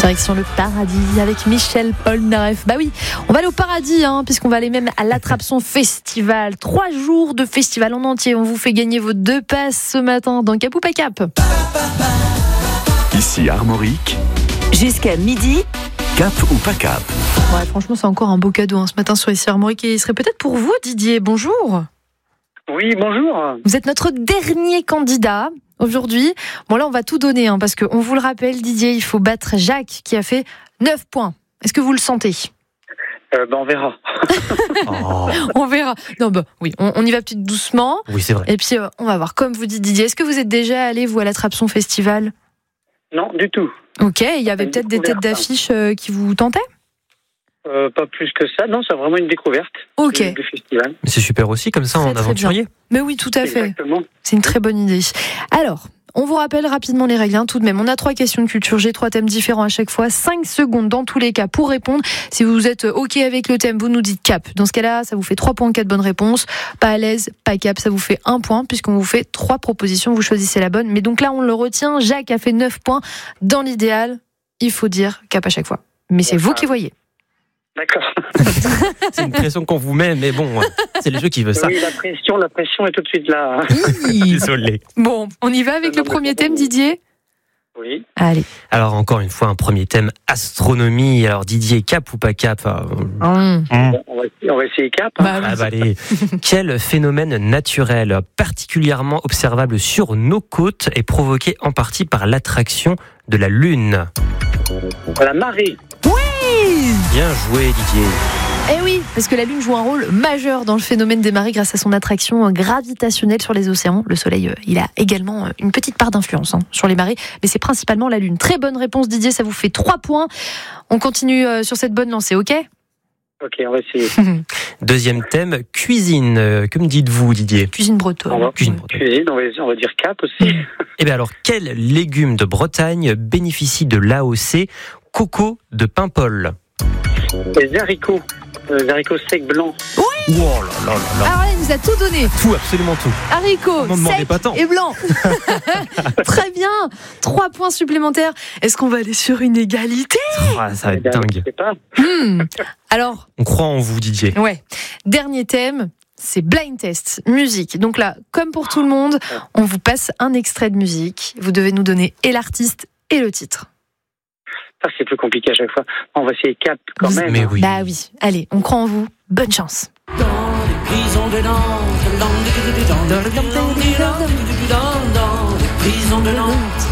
Direction le paradis avec Michel Polnareff. Bah oui, on va aller au paradis, puisqu'on va aller même à l'Attrape-Son Festival. 3 jours de festival en entier. On vous fait gagner vos 2 passes ce matin dans Cap ou pas Cap. Ici Armorique. Jusqu'à midi. Cap ou pas Cap. Ouais, franchement, c'est encore un beau cadeau ce matin sur Ici Armorique. Et il serait peut-être pour vous, Didier. Bonjour. Oui, bonjour. Vous êtes notre dernier candidat aujourd'hui. Bon, là, on va tout donner, parce qu'on vous le rappelle, Didier, il faut battre Jacques qui a fait 9 points. Est-ce que vous le sentez ? On verra. On verra. Non, oui, on y va peut-être doucement. Oui, c'est vrai. Et puis, on va voir. Comme vous dites, Didier, est-ce que vous êtes déjà allé, vous, à l'Attrape-Son Festival ? Non, du tout. Ok, il y avait peut-être des têtes d'affiche qui vous tentaient ? Pas plus que ça. Non, c'est vraiment une découverte du festival. Mais c'est super aussi, comme ça, Très, en très aventurier. bien. Mais oui, tout à fait. Exactement. C'est une très bonne idée. Alors, on vous rappelle rapidement les règles, tout de même. On a 3 questions de culture G, 3 thèmes différents à chaque fois. 5 secondes dans tous les cas pour répondre. Si vous êtes OK avec le thème, vous nous dites cap. Dans ce cas-là, ça vous fait 3 points en cas de bonne réponse. Pas à l'aise, pas cap, ça vous fait 1 point, puisqu'on vous fait 3 propositions. Vous choisissez la bonne. Mais donc là, on le retient. Jacques a fait 9 points. Dans l'idéal, il faut dire cap à chaque fois. Mais c'est vous qui voyez. D'accord. C'est une pression qu'on vous met, mais bon, c'est le jeu qui veut ça. Oui, la pression est tout de suite là. Désolé. Bon, on y va avec le premier thème, Didier ? Oui. Allez. Alors, encore une fois, un premier thème, astronomie. Alors, Didier, cap ou pas cap ? Bon, on va essayer cap. Allez. Quel phénomène naturel particulièrement observable sur nos côtes est provoqué en partie par l'attraction de la Lune ? La marée. Bien joué, Didier. Eh oui, parce que la Lune joue un rôle majeur dans le phénomène des marées grâce à son attraction gravitationnelle sur les océans. Le Soleil, il a également une petite part d'influence sur les marées, mais c'est principalement la Lune. Très bonne réponse, Didier, ça vous fait 3 points. On continue sur cette bonne lancée, ok ? Ok, on va essayer. Deuxième thème, cuisine. Que me dites-vous, Didier ? Cuisine bretonne. Cuisine bretonne. Cuisine, on va dire cap aussi. Eh bien alors, quel légume de Bretagne bénéficie de l'AOC coco de Paimpol ? Les haricots. Les haricots secs blancs. Oh là là là là. Alors là, il nous a tout donné. Tout, absolument tout. Haricots, On m'en demandait secs pas tant. et blancs. Très bien. 3 points supplémentaires. Est-ce qu'on va aller sur une égalité ? Ça va être dingue. Je sais pas. Alors, On croit en vous, Didier. ouais. Dernier thème, c'est blind test, musique. Donc là, comme pour tout le monde, on vous passe un extrait de musique. Vous devez nous donner et l'artiste et le titre. Ça, c'est plus compliqué à chaque fois. On va essayer cap quand même. Mais oui. Bah oui. Allez, on croit en vous. Bonne chance. Dans les prisons de Nantes, dans les prisons de Nantes,